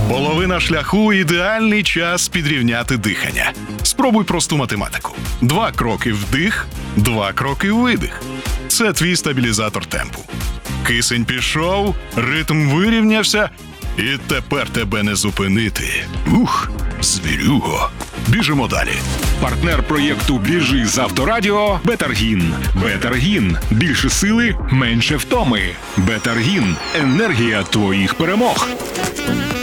Половина шляху – ідеальний час підрівняти дихання. Спробуй просту математику. 2 кроки вдих, 2 кроки видих. Це твій стабілізатор темпу. Кисень пішов, ритм вирівнявся, і тепер тебе не зупинити. Ух, звірюго. Біжимо далі. Партнер проєкту «Біжи» з Авторадіо «Бетаргін». «Бетаргін» – більше сили, менше втоми. «Бетаргін» – енергія твоїх перемог.